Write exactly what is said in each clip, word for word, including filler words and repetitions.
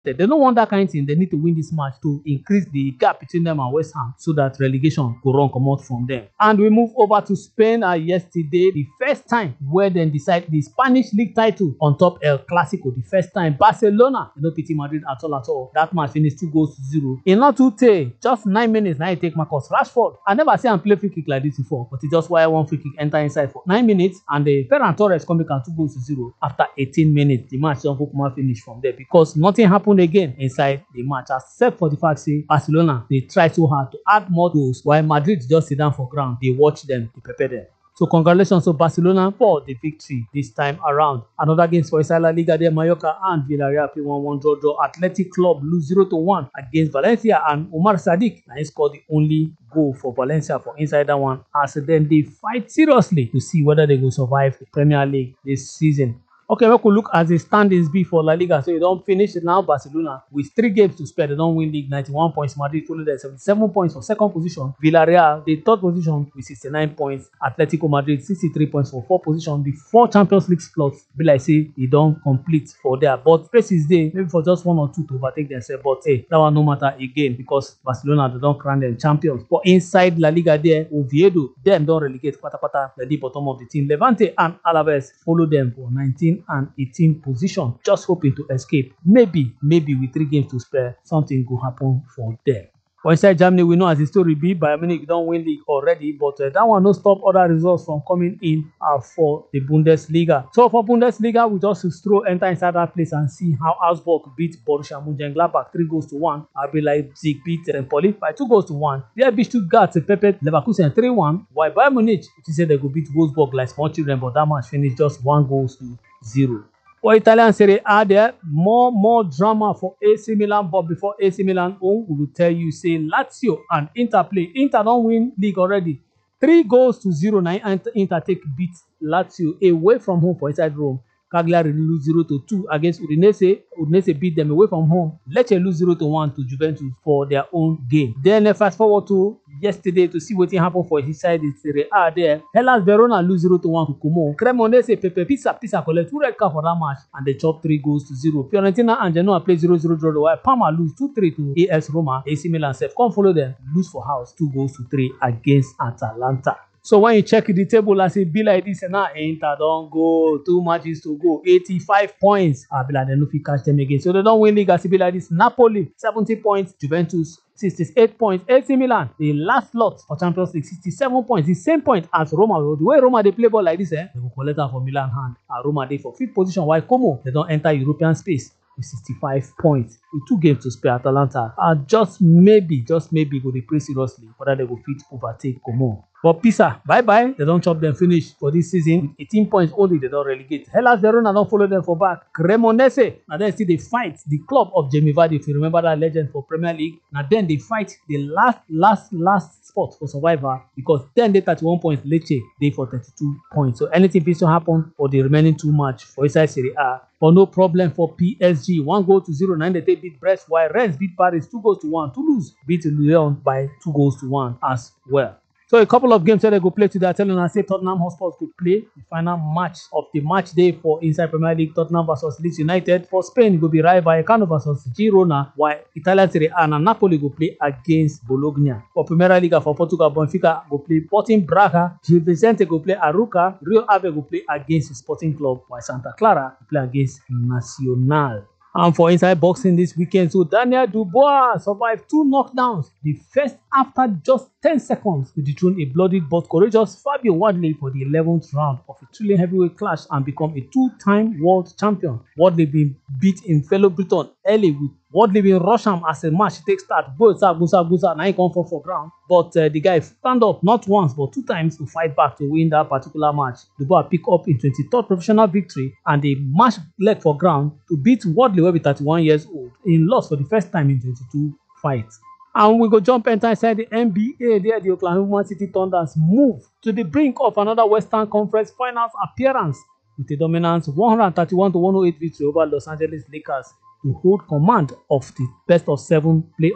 They don't want that kind of thing. They need to win this match to increase the gap between them and West Ham so that relegation could run come out from them. And we move over to Spain uh, yesterday, the first time where they decide the Spanish league title on top El Clasico. The first time Barcelona, you know, pity Madrid at all at all. That match finished two goals to zero. In not too tey, just nine minutes now he take Marcus Rashford. I never see him play free kick like this before, but he just wire one free kick enter inside for nine minutes and the Ferran Torres come back and two goals to zero after eighteen minutes. The match don't come finish from there because nothing happened again inside the match, except for the fact say Barcelona they try so hard to add more goals while Madrid just sit down for ground. They watch them, they prepare them. So congratulations to Barcelona for the victory this time around. Another games for inside La Liga there, Mallorca and Villarreal play one one draw draw. Athletic Club lose zero to one against Valencia and Omar Sadiq now he scored the only goal for Valencia for inside that one. As then they fight seriously to see whether they will survive the Premier League this season. Okay, we could look at the standings B for La Liga. So you don't finish it now. Barcelona with three games to spare. They don't win league. ninety-one points. Madrid followed at seventy-seven points for second position. Villarreal, the third position with sixty-nine points. Atletico Madrid, sixty-three points for fourth position. The four Champions League slots, be like say, they don't complete for there. But space is there, maybe for just one or two to overtake themselves. But hey, that one no matter again because Barcelona, they don't crown them champions. But inside La Liga there, Oviedo, them don't relegate pata pata the bottom of the team. Levante and Alaves follow them for nineteen and eighteen position, just hoping to escape. Maybe, maybe with three games to spare, something could happen for them. But inside Germany, we know as the story be, Bayern Munich don't win league already, but uh, that one no stop other results from coming in uh, for the Bundesliga. So for Bundesliga, we just throw enter inside that place and see how Augsburg beat Borussia Mönchengladbach three goals to one. R B Leipzig beat Empoli by two goals to one. They beat Stuttgart peppered Leverkusen three one. While Bayern Munich, it said they could beat Wolfsburg like small children, but that match finished just one goal to zero. For Italian Serie A there, more more drama for A C Milan, but before A C Milan home, we will tell you say Lazio and Inter play. Inter don't win league already. Three goals to zero. Now Inter take beat Lazio away from home for inside Rome. Cagliari lose zero to two against Udinese. Udinese beat them away from home. Lecce lose zero to one to Juventus for their own game. Then uh, fast forward to yesterday to see what happened for his side in Serie A there. Hellas Verona lose zero to one to Como. Cremonese Pepe Pisa Pisa collect two red cards for that match and they chop three goals to zero. Fiorentina and Genoa play zero zero draw while Parma lose two three to A S Roma. A C Milan self come follow them, lose for house two goals to three against Atalanta. So when you check the table as it be like this and now Inter don't go, two matches to go, eighty-five points. I be like they no fit catch them again. So they don't win league as it be like this. Napoli seventy points, Juventus sixty-eight points, A C Milan the last lot for Champions League sixty-seven points, the same point as Roma. The way Roma they play ball like this, eh, they will collect that for Milan hand. And Roma they for fifth position while Como they don't enter European space with sixty-five points with two games to spare. Atalanta and just maybe, just maybe go they play seriously whether they will fit overtake Como. But Pisa, bye-bye. They don't chop them finish for this season. With eighteen points only, they don't relegate. Hellas Verona don't follow them for back. Cremonese, and then see they fight the club of Jamie Vardy, if you remember that legend for Premier League. Now then they fight the last, last, last spot for survivor because then they thirty-one points, Lecce, they for thirty-two points. So anything needs to happen for the remaining two match for inside Serie A. But no problem for P S G. One goal to zero. Nine they take beat Brest, while Rennes beat Paris two goals to one. Toulouse beat Lyon by two goals to one as well. So a couple of games that they go play today. I tell you now, say Tottenham Hotspur could play the final match of the match day for inside Premier League. Tottenham versus Leeds United. For Spain, it will be Rayo Vallecano versus Girona, while Italian Serie A and Napoli go play against Bologna. For Premier League for Portugal, Benfica go play Sporting Braga. Gil Vicente go play Arouca. Rio Ave go play against Sporting Club, while Santa Clara go play against Nacional. And for inside boxing this weekend, so Daniel Dubois survived two knockdowns. The first after just ten seconds to dethrone a bloodied but courageous Fabio Wardley for the eleventh round of a thrilling heavyweight clash and become a two-time world champion. Wardley been beat in fellow Britain early with Wardley been rush him as a match take start. Go start, go start, go start. Now he come for for ground. But uh, the guy stand up not once but two times to fight back to win that particular match. Dubois pick up in twenty-third professional victory and the match leg for ground to beat Wardley wey be thirty-one years old in loss for the first time in twenty-two fights. And we go jump enter inside the N B A there. The Oklahoma City Thunders move to the brink of another Western Conference Finals appearance with a dominant one thirty-one to one oh eight victory over Los Angeles Lakers to hold command of the best of seven playoffs.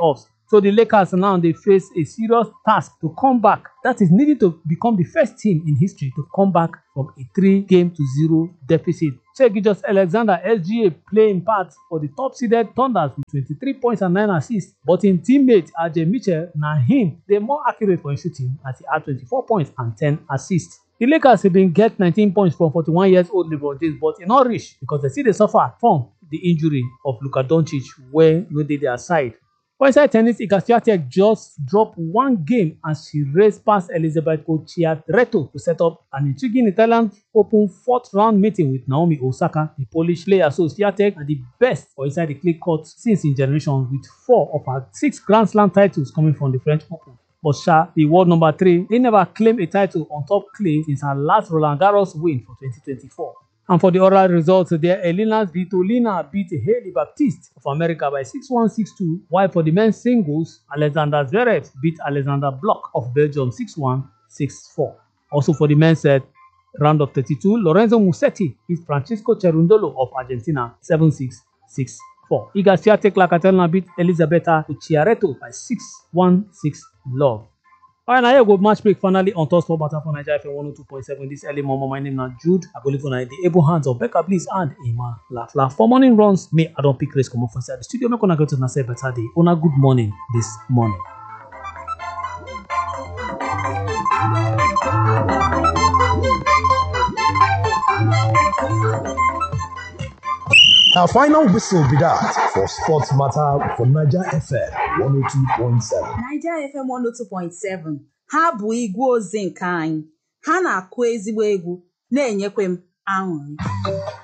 So the Lakers now they face a serious task to come back. That is needed to become the first team in history to come back from a three-game to zero deficit. Shai Gilgeous-Alexander S G A playing part for the top-seeded Thunders with twenty-three points and nine assists, but him teammate R J Mitchell na him dey more accurate for him shooting as he had twenty-four points and ten assists. The Lakers have been get nineteen points from forty-one years old LeBron James, but e no reach because they still dey suffer from the injury of Luka Doncic wey no dey their side. For inside tennis, Iga Swiatek just dropped one game as she raced past Elizabeth Cocciaretto to set up an intriguing Italian Open fourth round meeting with Naomi Osaka, the Polish player. So Swiatek are the best for inside the clay court since in generation, with four of her six Grand Slam titles coming from the French Open. But Sha, the world number three, they never claimed a title on top clay since her last Roland Garros win for twenty twenty-four. And for the oral results there, Elina Svitolina beat Hailey Baptiste of America by six one six two, while for the men's singles, Alexander Zverev beat Alexander Bloch of Belgium six one six four. Also for the men's uh, round of thirty-two, Lorenzo Musetti beat Francisco Cerundolo of Argentina seven six six four. Iga Swiatek Lakaterina beat Elisabetta Cocciaretto by six one six love. Alright, now here go match break finally on Top Sport Matter for Naija F M one oh two point seven this early morning. My name is Jude. I go live on the able hands of Becca Bliss and Emma Laugh Laugh. For morning runs, me I don't pick race come up for inside the studio. Make una go to say better day. Una good morning this morning. Our final whistle be that for Sports Matter for Naija F M one oh two point seven. Naija F M one oh two point seven. Ha bụ igwe ozi nke anyị. Ha na-akụ ezigbo egwu na-enyekwa m aṅụrị.